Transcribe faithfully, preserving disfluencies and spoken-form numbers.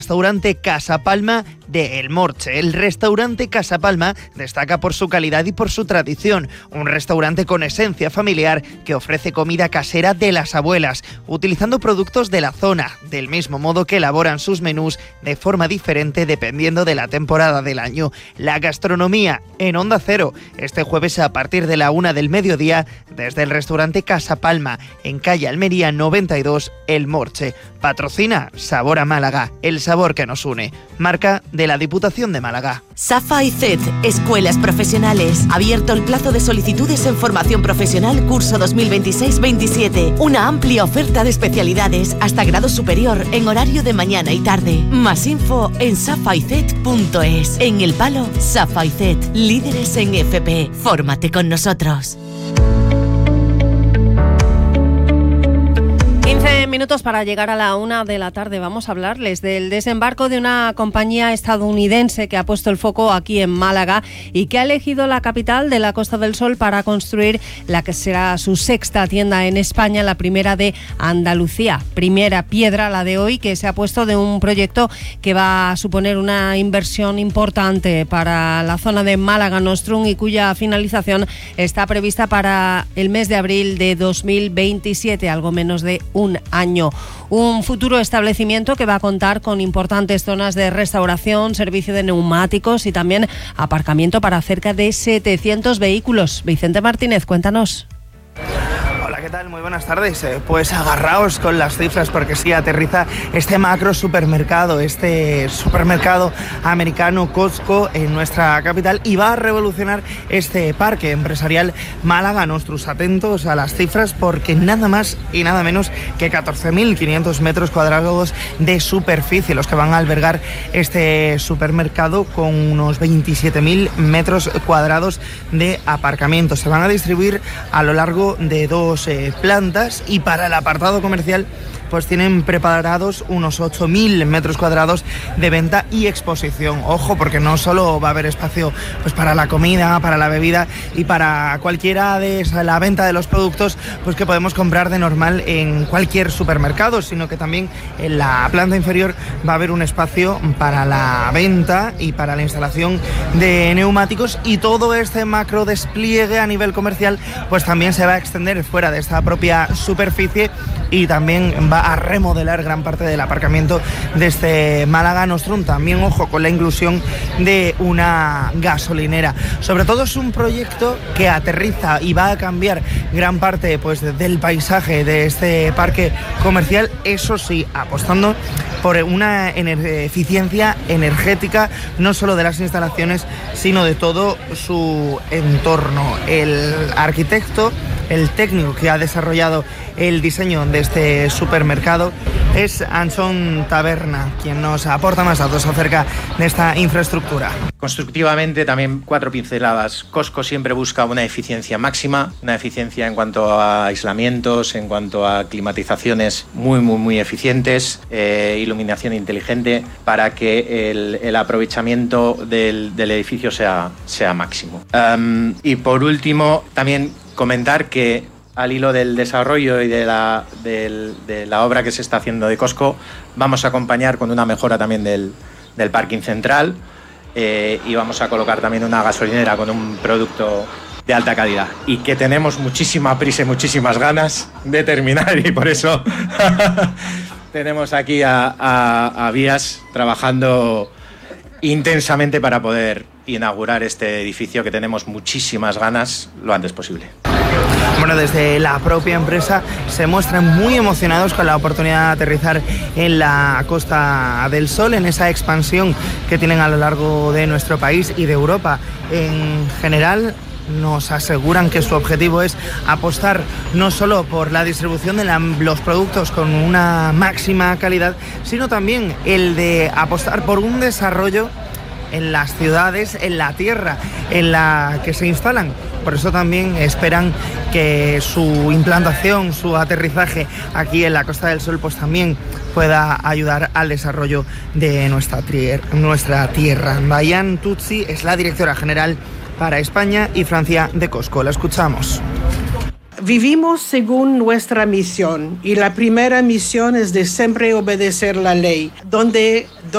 Restaurante Casa Palma de El Morche. El restaurante Casa Palma destaca por su calidad y por su tradición. Un restaurante con esencia familiar que ofrece comida casera de las abuelas, utilizando productos de la zona, del mismo modo que elaboran sus menús de forma diferente dependiendo de la temporada del año. La gastronomía en Onda Cero, este jueves a partir de la una del mediodía, desde el restaurante Casa Palma, en calle Almería noventa y dos, El Morche. Patrocina Sabor a Málaga, el sabor que nos une. Marca de la Diputación de Málaga. SAFA y C E T, Escuelas Profesionales. Abierto el plazo de solicitudes en formación profesional curso dos mil veintiséis veintisiete. Una amplia oferta de especialidades hasta grado superior en horario de mañana y tarde. Más info en safa y cet punto es. En El Palo, SAFA y C E T, líderes en F P. Fórmate con nosotros. quince minutos para llegar a la una de la tarde. Vamos a hablarles del desembarco de una compañía estadounidense que ha puesto el foco aquí en Málaga y que ha elegido la capital de la Costa del Sol para construir la que será su sexta tienda en España, la primera de Andalucía. Primera piedra la de hoy, que se ha puesto de un proyecto que va a suponer una inversión importante para la zona de Málaga Nostrum y cuya finalización está prevista para el mes de abril de dos mil veintisiete, algo menos de un año. Un futuro establecimiento que va a contar con importantes zonas de restauración, servicio de neumáticos y también aparcamiento para cerca de setecientos vehículos. Vicente Martínez, cuéntanos. ¿Qué tal? Muy buenas tardes. Eh, pues agarraos con las cifras porque sí aterriza este macro supermercado, este supermercado americano Costco en nuestra capital y va a revolucionar este parque empresarial Málaga Nostrum. Atentos a las cifras porque nada más y nada menos que catorce mil quinientos metros cuadrados de superficie los que van a albergar este supermercado con unos veintisiete mil metros cuadrados de aparcamiento. Se van a distribuir a lo largo de dos plantas y para el apartado comercial pues tienen preparados unos ocho mil metros cuadrados de venta y exposición. Ojo, porque no solo va a haber espacio pues para la comida, para la bebida y para cualquiera de la venta de los productos pues que podemos comprar de normal en cualquier supermercado, sino que también en la planta inferior va a haber un espacio para la venta y para la instalación de neumáticos, y todo este macro despliegue a nivel comercial pues también se va a extender fuera de esta propia superficie y también va a remodelar gran parte del aparcamiento de este Málaga Nostrum. También, ojo, con la inclusión de una gasolinera. Sobre todo es un proyecto que aterriza y va a cambiar gran parte pues del paisaje de este parque comercial, eso sí, apostando por una ener- eficiencia energética, no solo de las instalaciones, sino de todo su entorno. El arquitecto, el técnico que ha desarrollado el diseño de este supermercado es Anson Taberna, quien nos aporta más datos acerca de esta infraestructura. Constructivamente, también cuatro pinceladas. Costco siempre busca una eficiencia máxima, una eficiencia en cuanto a aislamientos, en cuanto a climatizaciones muy, muy, muy eficientes, eh, iluminación inteligente, para que el, el aprovechamiento del, del edificio sea, sea máximo. Um, y por último, también comentar que al hilo del desarrollo y de la, del, de la obra que se está haciendo de Costco, vamos a acompañar con una mejora también del, del parking central eh, y vamos a colocar también una gasolinera con un producto de alta calidad, y que tenemos muchísima prisa y muchísimas ganas de terminar, y por eso tenemos aquí a, a, a Vías trabajando intensamente para poder inaugurar este edificio que tenemos muchísimas ganas lo antes posible. Bueno, desde la propia empresa se muestran muy emocionados con la oportunidad de aterrizar en la Costa del Sol, en esa expansión que tienen a lo largo de nuestro país y de Europa en general. Nos aseguran que su objetivo es apostar no solo por la distribución de la, los productos con una máxima calidad, sino también el de apostar por un desarrollo en las ciudades, en la tierra en la que se instalan. Por eso también esperan que su implantación, su aterrizaje aquí en la Costa del Sol, pues también pueda ayudar al desarrollo de nuestra, trier, nuestra tierra. Bayan Tutsi es la directora general para España y Francia de Costco. La escuchamos. Vivimos según nuestra misión, y la primera misión es de siempre obedecer la ley, donde